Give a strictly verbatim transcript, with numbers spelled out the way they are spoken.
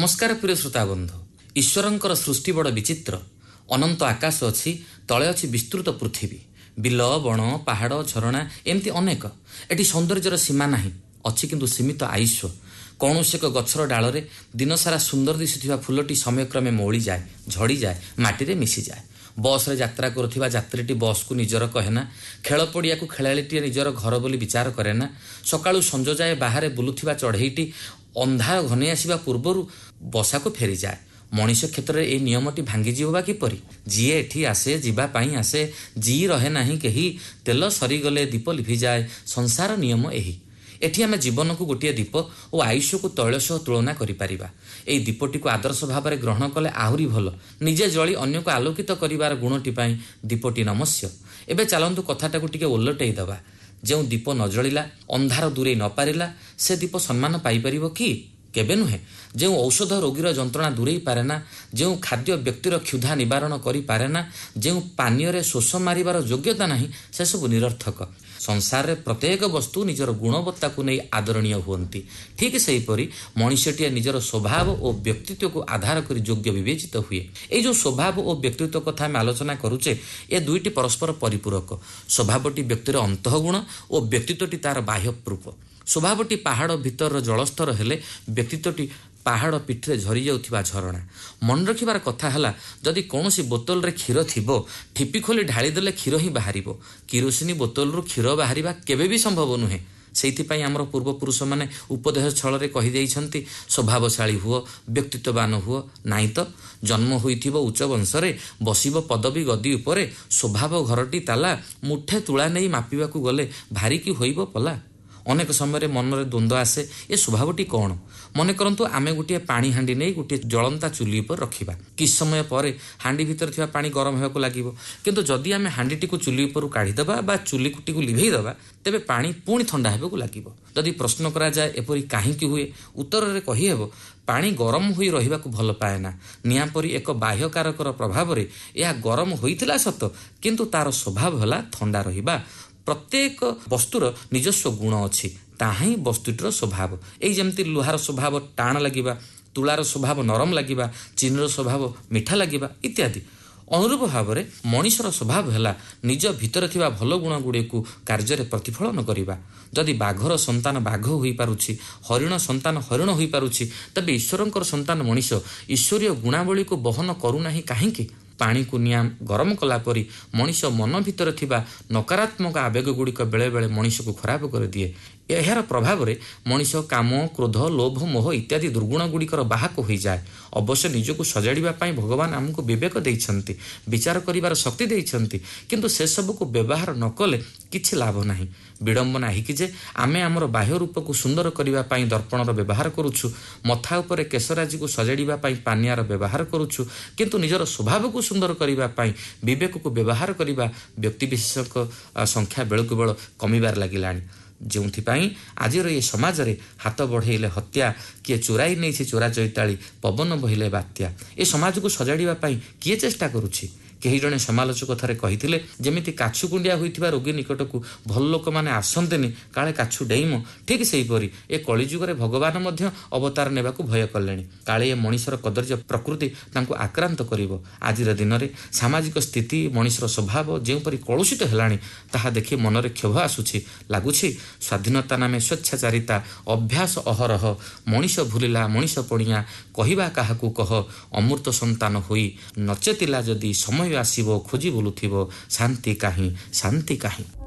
नमस्कार प्रिय श्रोता बंधु। ईश्वरंकर सृष्टि बड़ विचित्र। अनंत आकाश अच्छी, तले अच्छी विस्तृत पृथ्वी, बिल बण पहाड़ झरणा एमती अनेक। एटी सौंदर्यर सीमा नहीं, अच्छी किंतु सीमित आयुष्य। कौनसी एक गछर डाल दिन सारा सुंदर दिशुवा फुलटी समयक्रमे मौली जाए, झड़ी जाए, माटी मिसी जाए। बस रे यात्रा करुवा यात्रीटी बस को निजर कहेना, खेल पड़िया को खेलाड़ीटी निजर घर बोली विचार करेना। सकाळु संज जाए बाहर बुलुथिबा चढ़ईटी अंधार घने आसिबा पूर्वरु बसा को फेरी जाए। मनीष क्षेत्र में यह नियमटी भांगी जीवा किपरि? जीए एठी आसे जीवा पाई आसे, जी रहे नाही केही। तेल सरीगले दीप लिभि जाए, संसार नियम एही। एठी आमे जीवन को गोटे दीप और आयुष्य को तैल सह तुलना करिपारिबा। एई दीपटी को आदर्श भाव में ग्रहण कले आहुरी भल। निजे जली अन्य को आलोकित करिवार गुणटी पाई दीपटी नमस्य। एबे चलंतु कथाटाकू टिके उलटई दबा। जो दीप न जलिला, अंधार दूरे न पारिला, से दीप सम्मान पाई परिबो कि? केबे नुहे। जो औषध रोगीर जंत्रणा दूरे पारेना, जो खाद्य व्यक्तिर क्षुधा निवारण करि पारेना, जो पानीय शोष मारिबार योग्यता नहीं, से सब निरर्थक। संसार रे प्रत्येक वस्तु निजर गुणवत्ता को नहीं आदरणीय हुअंती। ठीक सेहीपरि मनुष्यटिए निजर स्वभाव और व्यक्तित्व को आधार कर योग्य विवेचित हुए। ये जो स्वभाव और व्यक्तित्व कथा आम आलोचना करुचे, ये दुईटी परस्पर परिपूरक। स्वभावटी व्यक्तिर अंतःगुण और व्यक्तित्वटी तार बाह्य रूप। स्वभावटी पहाड़ भितर जलस्तर हेले व्यक्तित्वटी पहाड़ पिठरे झरी जाउथिबा झरणा। मन रखिबार कथा हला, जदि कौनसी बोतल रे क्षीर थिबो, ठिपी खोली ढाली देले क्षीर ही बाहरिबो। किरोसिनी बोतल रु क्षीर बाहरिबा केबे भी संभव नुहे। सेइथिपाई आमर पूर्वपुरुष माने उपदेश छल रे कहि देइछन्ति, स्वभावशाली हुओ, व्यक्तित्ववान हुओ। नाई तो जन्म होइथिबो उच्च वंशरे, बसिबो पदवी गदी उपरे, स्वभाव घरटी ताला, मुठे तुला नहीं मापिबाकू गले भारी की होइबो पला। अनेक समय मनरे द्वंद्व आसे, ये स्वभावटी कौन? मन करंतु आमे गोटे पानी हांडी नहीं गोटे जलंता चुली पर रखिबा। किस समय पर हांडी भीतर थिबा पानी गरम होबाकू लागिबो, किंतु जदि आमे हांडीटी को चुली पर काढ़ी दबा बा चुली कुटी को लिभेई दबा, तेबे पानी पुणी ठंडा हेबाकू लागिबो। जदि प्रश्न करा जाए एपरि काहींकि हुए, उत्तर रे कहि हेबो पानी गरम होई रहिबाकू भल पाएना। निया परि एक बाह्य कारकर प्रभाव रे यह गरम होइथिला सत, किंतु तार स्वभाव हला ठंडा रहिबा। प्रत्येक वस्तुर निजस्व गुण अच्छी, ताही वस्तुटर स्वभाव। यही जमती लुहार स्वभाव टाण लगिबा, तुलार स्वभाव नरम लगिबा, चीनर स्वभाव मिठा लगिबा इत्यादि। अनुरूप भाव में मनीषर स्वभाव है निज भितर थिबा भल गुण गुड़े को कार्य प्रतिफलन करिबा। जदि बाघर संतान बाघ होई पारुछि, हरिण संतान हरिण होई पारुछि, तबे ईश्वरंकर संतान मनीष ईश्वरीय गुणावली को बहन करूनाही काहींकि? पानी को निया गरम कला परी मनीष मन भितर थिबा नकारात्मक आवेग गुड़िक बेले बेले मनीष को खराब कर दिए। यार प्रभाव में मनीष काम, क्रोध, लोभ, मोह इत्यादि दुर्गुण गुड़िकर बाहक हो जाए। अवश्य निजको सजाड़िबा पाई भगवान आमको विवेक देइछन्ति, विचार करिवार शक्ति देइछन्ति, किंतु से सब को व्यवहार न कले किछि लाभ नाही। विडंबना ही कि जे आमे आमर बाह्य रूप को सुंदर करिबा पाई दर्पणर व्यवहार करूछु, मथा उपरे केशराजी को सजाड़िबा पाई पानियार व्यवहार करूछु, किंतु निजर स्वभाव को सुंदर करिबा पाई विवेक को व्यवहार करिबा व्यक्ति विशेषक संख्या बेलकु बेल कमिबार लागिलानी। जोंथिपाई आजिर ये समाज रे हाथ बढ़ेले हत्या, किए चोराई नहीं से चोरा चैताली, पवन बहिले बात्या। ए समाज को सजाड़िबा पाई किए चेष्टा करुछि? कई जने समालोचक थरे कहिथिले, जेमिति काछु कुंडिया होइथिबा रोगी निकट को भल लोक माने आसंतेनि काले काछु डेइम, ठीक सेहीपरि ए कलिजुगरे भगवान मध्य अवतार नेबाकू भय कलेनि। काले ए मनीषर कदर्य प्रकृति तांको आक्रांत करिवो। आजिर दिन रे सामाजिक स्थिति, मनीषर स्वभाव जेउपरि कलुषित हेलानि, ताहा देखि मनरे क्षोभ आसुछि। लागुछि स्वाधीनता नामे स्वेच्छाचारिता, अभ्यास अहरह, मनीष भूलिला मनीष पणिया, कहिबा काहाकू कह, अमृत संतान होई नचेतिला जदि समय आसीबो, खोजी बुलुथिबो शांति काहीं शांति काहीं।